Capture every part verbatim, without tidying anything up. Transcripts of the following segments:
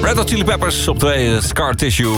Red Hot Chili Peppers op twee, Scar Tissue.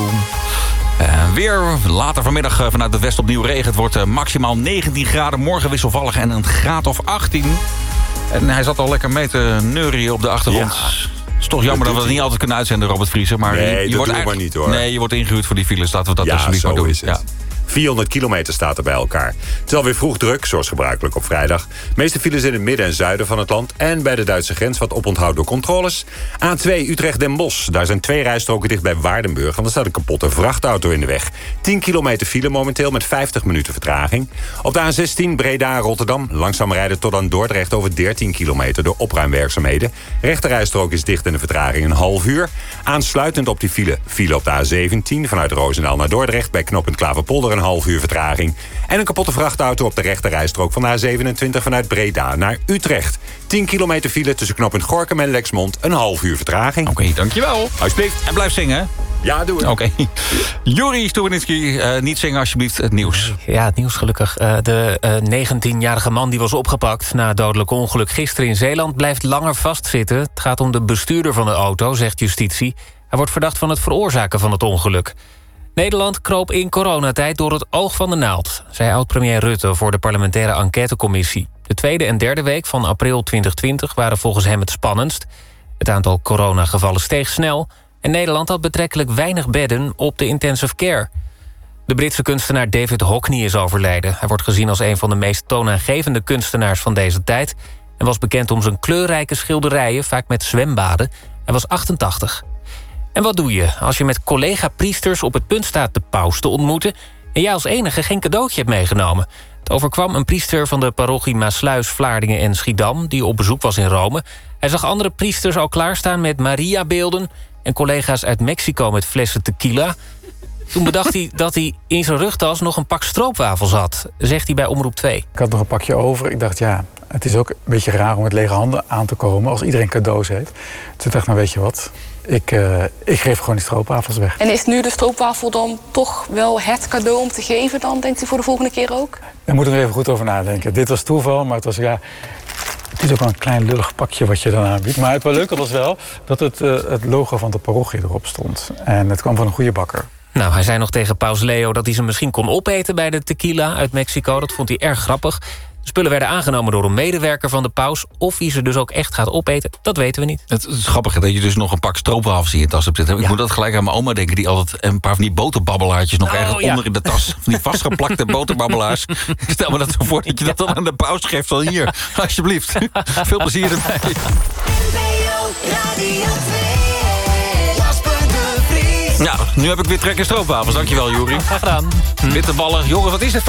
Uh, weer later vanmiddag uh, vanuit het westen opnieuw regen. Het wordt uh, maximaal negentien graden. Morgen wisselvallig en een graad of achttien. En hij zat al lekker mee te neurien op de achtergrond. Ja. Het is toch jammer dat, dat we het niet altijd kunnen uitzenden, Robert Vriezer. Maar nee, je, je dat wordt doen we maar niet, hoor. Nee, je wordt ingehuurd voor die files. Laten we dat ja, alsjeblieft maar doen. Is het. Ja. vierhonderd kilometer staat er bij elkaar. Het is alweer vroeg druk, zoals gebruikelijk op vrijdag. De meeste files in het midden en zuiden van het land... en bij de Duitse grens wat oponthoud door controles. A twee Utrecht-Den Bosch. Daar zijn twee rijstroken dicht bij Waardenburg... want er staat een kapotte vrachtauto in de weg. tien kilometer file momenteel met vijftig minuten vertraging. Op de A zestien Breda-Rotterdam. Langzaam rijden tot aan Dordrecht over dertien kilometer... door opruimwerkzaamheden. Rechterrijstrook is dicht en de vertraging een half uur. Aansluitend op die file, file op de A zeventien... vanuit Roosendaal naar Dordrecht bij knooppunt Klaverpolder... een half uur vertraging. En een kapotte vrachtauto op de rechterrijstrook van de A zevenentwintig... vanuit Breda naar Utrecht. tien kilometer file tussen knooppunt Gorinchem en Lexmond. Een half uur vertraging. Oké, okay, dankjewel. Alsjeblieft. En blijf zingen. Ja, doe het. Oké. Okay. Juri Stubenitski, uh, niet zingen alsjeblieft, het nieuws. Ja, het nieuws gelukkig. Uh, de uh, negentienjarige man die was opgepakt na het dodelijk ongeluk gisteren in Zeeland... blijft langer vastzitten. Het gaat om de bestuurder van de auto, zegt justitie. Hij wordt verdacht van het veroorzaken van het ongeluk. Nederland kroop in coronatijd door het oog van de naald... zei oud-premier Rutte voor de parlementaire enquêtecommissie. De tweede en derde week van april twintig twintig waren volgens hem het spannendst. Het aantal coronagevallen steeg snel... en Nederland had betrekkelijk weinig bedden op de intensive care. De Britse kunstenaar David Hockney is overleden. Hij wordt gezien als een van de meest toonaangevende kunstenaars van deze tijd... en was bekend om zijn kleurrijke schilderijen, vaak met zwembaden. Hij was achtentachtig. En wat doe je als je met collega-priesters op het punt staat de paus te ontmoeten... en jij als enige geen cadeautje hebt meegenomen? Het overkwam een priester van de parochie Maasluis, Vlaardingen en Schiedam... die op bezoek was in Rome. Hij zag andere priesters al klaarstaan met Maria-beelden... en collega's uit Mexico met flessen tequila. Toen bedacht hij dat hij in zijn rugtas nog een pak stroopwafels had... zegt hij bij Omroep twee. Ik had nog een pakje over. Ik dacht, ja, het is ook een beetje raar om met lege handen aan te komen... als iedereen cadeaus heeft. Dus ik dacht, nou weet je wat... Ik, uh, ik geef gewoon die stroopwafels weg. En is nu de stroopwafel dan toch wel het cadeau om te geven dan, denkt u, voor de volgende keer ook? Daar moet ik er even goed over nadenken. Dit was toeval, maar het was ja... Het is ook wel een klein lullig pakje wat je dan aanbiedt. Maar het wel leuke was wel dat het, uh, het logo van de parochie erop stond. En het kwam van een goede bakker. Nou, hij zei nog tegen paus Leo dat hij ze misschien kon opeten bij de tequila uit Mexico. Dat vond hij erg grappig. De spullen werden aangenomen door een medewerker van de paus. Of wie ze dus ook echt gaat opeten, dat weten we niet. Het is grappig dat je dus nog een pak stroopwafels in je tas hebt zitten. Ik ja. moet dat gelijk aan mijn oma denken... die altijd een paar van die boterbabbelaartjes nog oh, ergens ja. onder in de tas... van die vastgeplakte boterbabbelaars. Ik stel me dat zo voor dat je dat dan aan de paus geeft. Van hier, alsjeblieft. Veel plezier erbij. Nou, nu heb ik weer trek en stroopwafels. Dankjewel, Juri. Graag gedaan. Witte ballen. Jongens, wat is het?